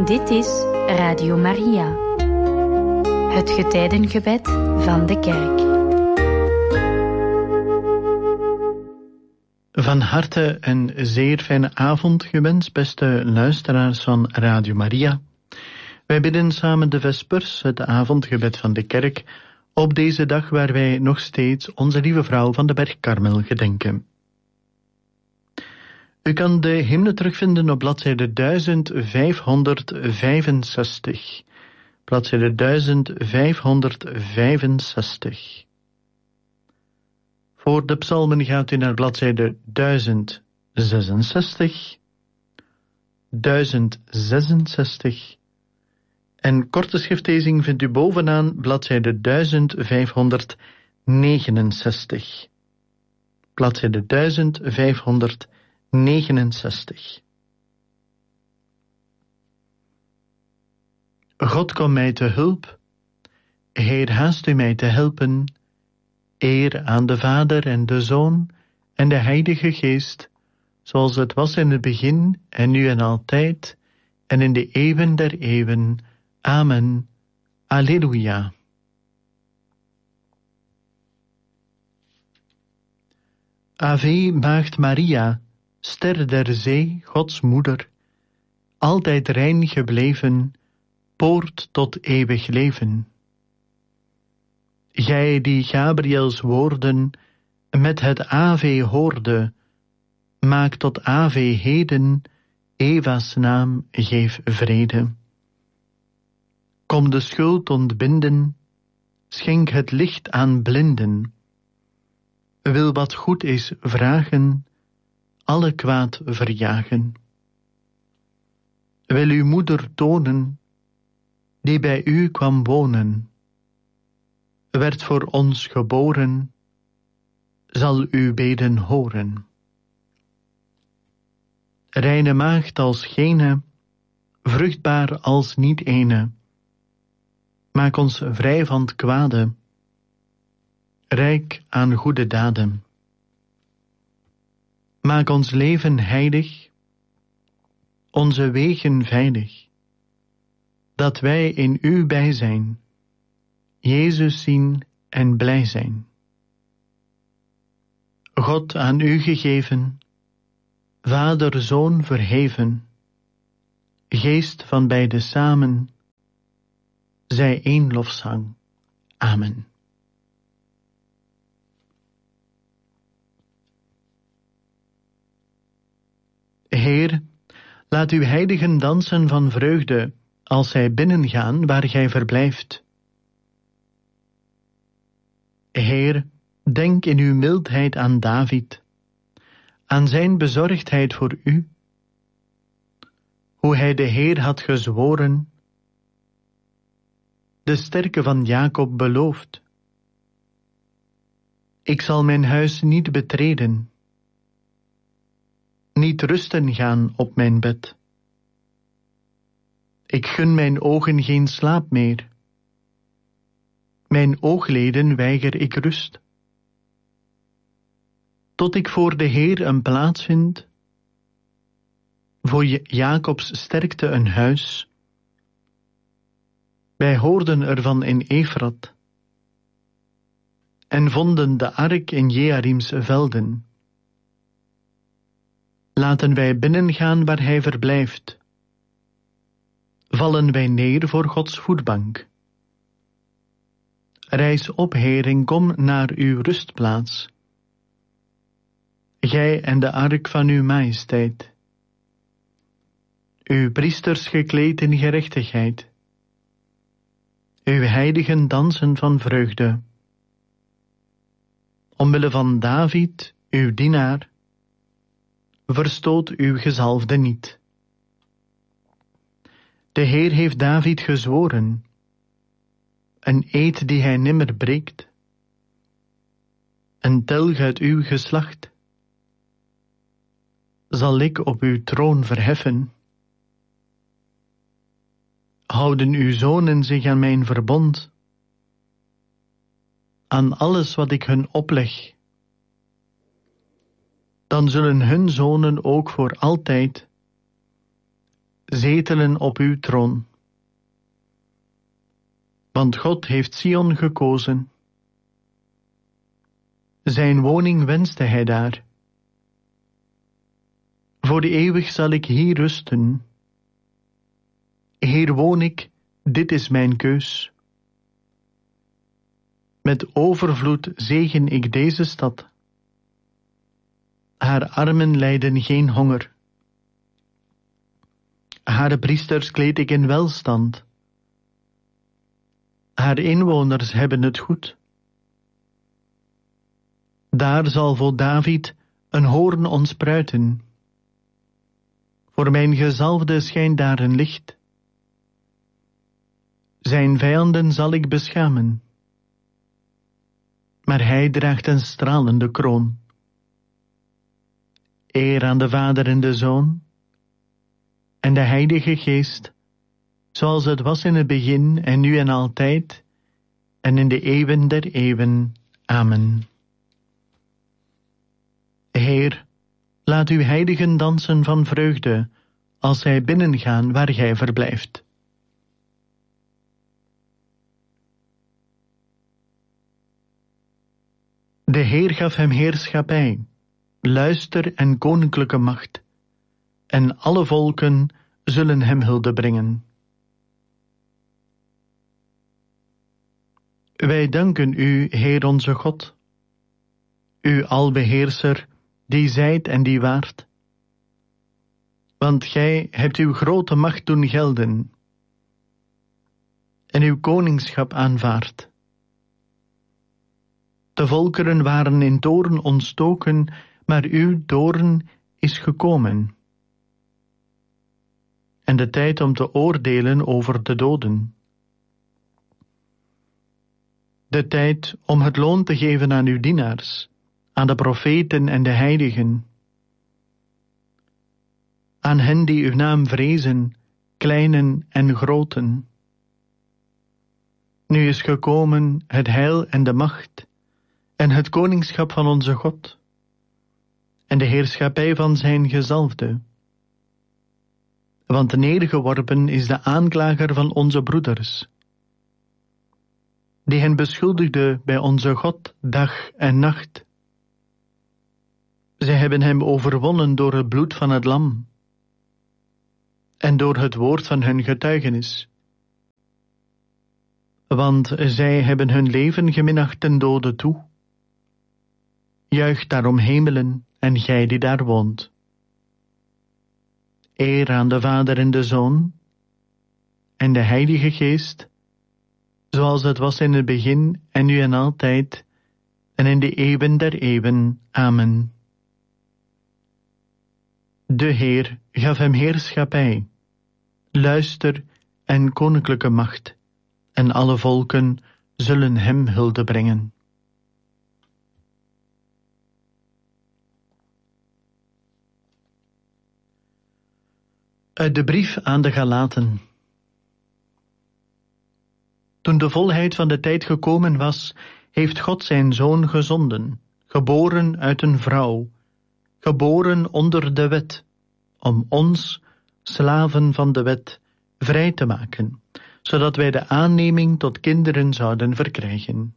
Dit is Radio Maria, het getijdengebed van de kerk. Van harte een zeer fijne avond gewenst, beste luisteraars van Radio Maria. Wij bidden samen de Vespers, het avondgebed van de kerk, op deze dag waar wij nog steeds onze lieve vrouw van de Berg Karmel gedenken. U kan de hymne terugvinden op bladzijde 1565. Bladzijde 1565. Voor de psalmen gaat u naar bladzijde 1066. 1066. En korte schriftlezing vindt u bovenaan bladzijde 1569. Bladzijde 1569. God, kom mij te hulp. Heer, haast u mij te helpen. Eer aan de Vader en de Zoon en de Heilige Geest, zoals het was in het begin en nu en altijd en in de eeuwen der eeuwen. Amen. Alleluia. Ave Maagd Maria, ster der zee, Gods moeder, altijd rein gebleven, poort tot eeuwig leven. Gij die Gabriels woorden met het Ave hoorde, maak tot Ave heden, Eva's naam geef vrede. Kom de schuld ontbinden, schenk het licht aan blinden. Wil wat goed is vragen, alle kwaad verjagen. Wil uw moeder tonen, die bij u kwam wonen, werd voor ons geboren, zal uw beden horen. Reine maagd als gene, vruchtbaar als niet ene, maak ons vrij van het kwade, rijk aan goede daden. Maak ons leven heilig, onze wegen veilig, dat wij in uw bijzijn Jezus zien en blij zijn. God aan u gegeven, Vader, Zoon verheven, Geest van beide samen, zij één lofzang. Amen. Heer, laat uw heiligen dansen van vreugde, als zij binnengaan waar gij verblijft. Heer, denk in uw mildheid aan David, aan zijn bezorgdheid voor u, hoe hij de Heer had gezworen, de sterke van Jacob beloofd. Ik zal mijn huis niet betreden, niet rusten gaan op mijn bed. Ik gun mijn ogen geen slaap meer. Mijn oogleden weiger ik rust. Tot ik voor de Heer een plaats vind, voor Jacobs sterkte een huis. Wij hoorden ervan in Efrat en vonden de ark in Jearims velden. Laten wij binnengaan waar hij verblijft. Vallen wij neer voor Gods voetbank. Reis op, Heer, en kom naar uw rustplaats. Gij en de ark van uw majesteit. Uw priesters gekleed in gerechtigheid. Uw heiligen dansen van vreugde. Omwille van David, uw dienaar, verstoot uw gezalfde niet. De Heer heeft David gezworen, een eed die hij nimmer breekt, een telg uit uw geslacht, zal ik op uw troon verheffen. Houden uw zonen zich aan mijn verbond, aan alles wat ik hun opleg. Dan zullen hun zonen ook voor altijd zetelen op uw troon. Want God heeft Sion gekozen. Zijn woning wenste hij daar. Voor eeuwig zal ik hier rusten. Hier woon ik, dit is mijn keus. Met overvloed zegen ik deze stad. Haar armen lijden geen honger. Haar priesters kleed ik in welstand. Haar inwoners hebben het goed. Daar zal voor David een hoorn ontspruiten. Voor mijn gezalfde schijnt daar een licht. Zijn vijanden zal ik beschamen. Maar hij draagt een stralende kroon. Eer aan de Vader en de Zoon en de Heilige Geest, zoals het was in het begin en nu en altijd en in de eeuwen der eeuwen. Amen. Heer, laat uw heiligen dansen van vreugde, als zij binnengaan waar gij verblijft. De Heer gaf hem heerschappij, luister en koninklijke macht, en alle volken zullen hem hulde brengen. Wij danken u, Heer onze God, u albeheerser, die zijt en die waart. Want gij hebt uw grote macht doen gelden, en uw koningschap aanvaard. De volkeren waren in toorn ontstoken, maar uw toorn is gekomen. En de tijd om te oordelen over de doden. De tijd om het loon te geven aan uw dienaars, aan de profeten en de heiligen. Aan hen die uw naam vrezen, kleinen en groten. Nu is gekomen het heil en de macht, en het koningschap van onze God, en de heerschappij van zijn gezalfde. Want neergeworpen is de aanklager van onze broeders, die hen beschuldigde bij onze God dag en nacht. Zij hebben hem overwonnen door het bloed van het lam en door het woord van hun getuigenis. Want zij hebben hun leven geminacht ten dode toe. Juicht daarom hemelen en gij die daar woont. Eer aan de Vader en de Zoon en de Heilige Geest, zoals het was in het begin en nu en altijd en in de eeuwen der eeuwen. Amen. De Heer gaf hem heerschappij, luister en koninklijke macht, en alle volken zullen hem hulde brengen. Uit de brief aan de Galaten. Toen de volheid van de tijd gekomen was, heeft God zijn Zoon gezonden, geboren uit een vrouw, geboren onder de wet, om ons, slaven van de wet, vrij te maken, zodat wij de aanneming tot kinderen zouden verkrijgen.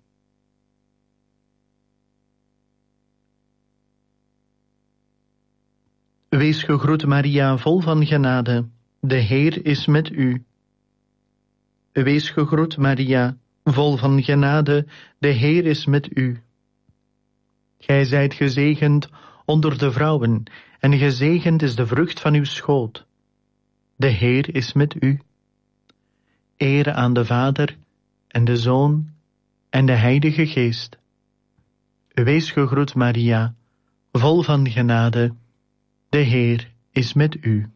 Wees gegroet, Maria, vol van genade, de Heer is met u. Wees gegroet, Maria, vol van genade, de Heer is met u. Gij zijt gezegend onder de vrouwen, en gezegend is de vrucht van uw schoot. De Heer is met u. Eer aan de Vader en de Zoon en de Heilige Geest. Wees gegroet, Maria, vol van genade, de Heer is met u.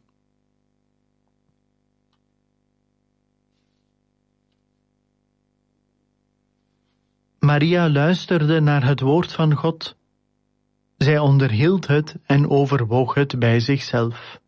Maria luisterde naar het woord van God. Zij onderhield het en overwoog het bij zichzelf.